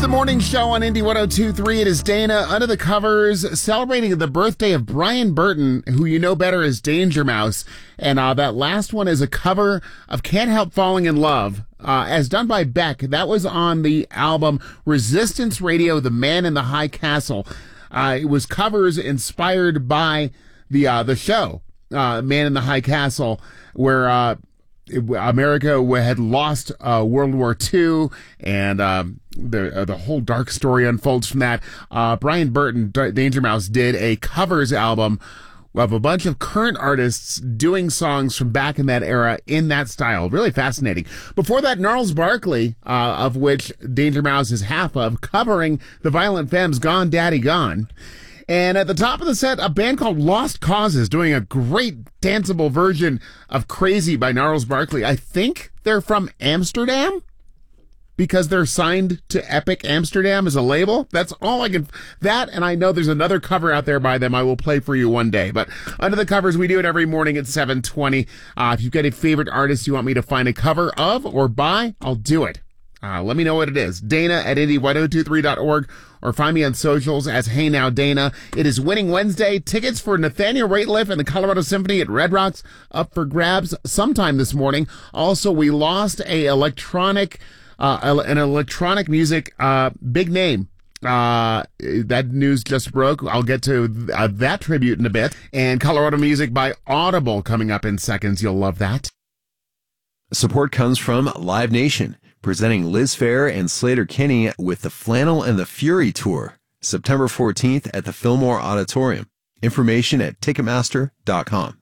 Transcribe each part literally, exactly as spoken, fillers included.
the morning show on Indy one oh two point three. It is Dana under the covers celebrating the birthday of Brian Burton, who you know better as Danger Mouse. And uh, that last one is a cover of Can't Help Falling in Love, uh, as done by Beck. That was on the album Resistance Radio, The Man in the High Castle. Uh, it was covers inspired by the uh, the show, uh, Man in the High Castle, where uh, America had lost uh, World War Two, and um, the uh, the whole dark story unfolds from that. Uh, Brian Burton, D- Danger Mouse, did a covers album of a bunch of current artists doing songs from back in that era in that style. Really fascinating. Before that, Gnarls Barkley, uh, of which Danger Mouse is half of, covering the Violent Femmes' Gone Daddy Gone. And at the top of the set, a band called Lost Causes doing a great danceable version of Crazy by Gnarls Barkley. I think they're from Amsterdam because they're signed to Epic Amsterdam as a label. That's all I can... That, and I know there's another cover out there by them I will play for you one day. But under the covers, we do it every morning at seven twenty. Uh, if you've got a favorite artist you want me to find a cover of or by, I'll do it. Uh, let me know what it is. Dana at Indy one oh two three dot org, or find me on socials as Hey Now Dana. It is Winning Wednesday. Tickets for Nathaniel Rateliff and the Colorado Symphony at Red Rocks up for grabs sometime this morning. Also, we lost a electronic, uh, an electronic music, uh, big name. Uh, that news just broke. I'll get to uh, that tribute in a bit. And Colorado music by Audible coming up in seconds. You'll love that. Support comes from Live Nation, presenting Liz Phair and Slater Kinney with the Flannel and the Fury Tour, September fourteenth at the Fillmore Auditorium. Information at Ticketmaster dot com.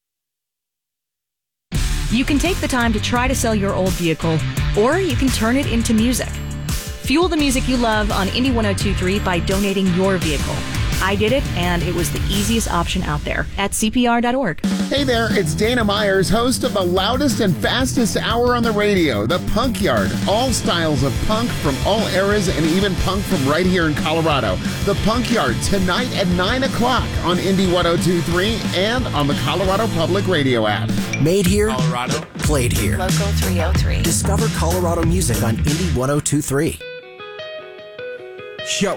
You can take the time to try to sell your old vehicle, or you can turn it into music. Fuel the music you love on Indy one oh two point three by donating your vehicle. I did it, and it was the easiest option out there at C P R dot org. Hey there, it's Dana Myers, host of the loudest and fastest hour on the radio, The Punk Yard. All styles of punk from all eras, and even punk from right here in Colorado. The Punk Yard, tonight at nine o'clock on Indy one oh two point three and on the Colorado Public Radio app. Made here, Colorado. Played here. Local three oh three. Discover Colorado music on Indy one oh two point three. Show